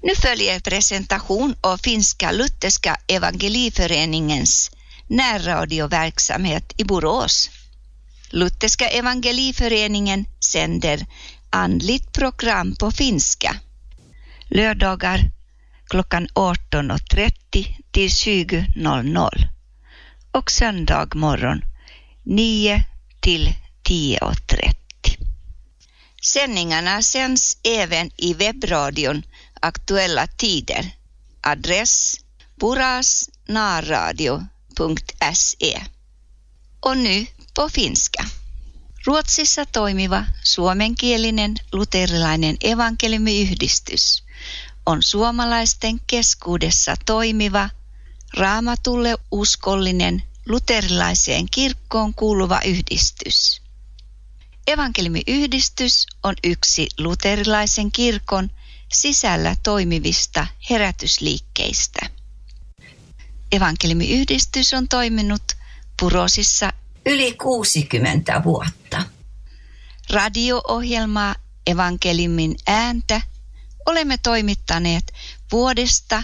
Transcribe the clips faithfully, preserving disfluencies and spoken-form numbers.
Nu följer presentation av finska lutherska evangeliföreningens närradioverksamhet i Borås. Lutherska evangeliföreningen sänder andligt program på finska. Lördagar klockan arton trettio till tjugo noll noll och söndag morgon nio till tio trettio. Sändningarna sänds även i webbradion Aktuella tider. Adress burasnarradio punkt se. Och nu på finska. Ruotsissa toimiva suomenkielinen luterilainen evankeliumiyhdistys on suomalaisten keskuudessa toimiva, raamatulle uskollinen luterilaiseen kirkkoon kuuluva yhdistys. Evankeliumiyhdistys on yksi luterilaisen kirkon sisällä toimivista herätysliikkeistä. Evankeliumiyhdistys on toiminut Burosissa yli kuusikymmentä vuotta. Radio-ohjelmaa Evankeliumin ääntä olemme toimittaneet vuodesta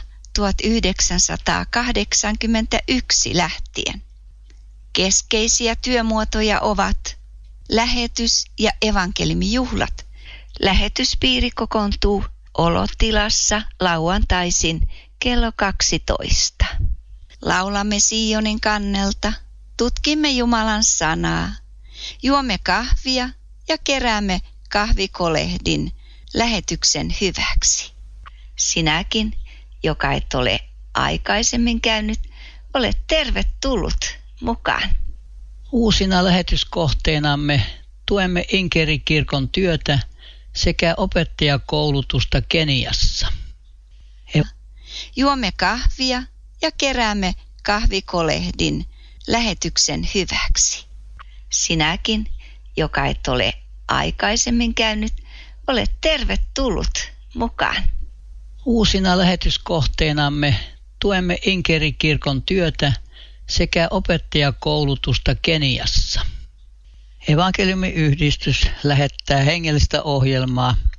tuhatyhdeksänsataakahdeksankymmentäyksi lähtien. Keskeisiä työmuotoja ovat lähetys- ja evankeliumijuhlat. Lähetyspiiri kokoontuu olotilassa lauantaisin kello kaksitoista. Laulamme Sionin kannelta, tutkimme Jumalan sanaa, juomme kahvia ja keräämme kahvikolehdin lähetyksen hyväksi. Sinäkin, joka et ole aikaisemmin käynyt, olet tervetullut mukaan. Uusina lähetyskohteenamme tuemme Inkerikirkon työtä sekä opettajakoulutusta Keniassa. He... Juomme kahvia ja keräämme kahvikolehdin lähetyksen hyväksi. Sinäkin, joka et ole aikaisemmin käynyt, olet tervetullut mukaan. Uusina lähetyskohteenamme tuemme Inkerikirkon työtä sekä opettajakoulutusta Keniassa. Evankeliumiyhdistys lähettää hengellistä ohjelmaa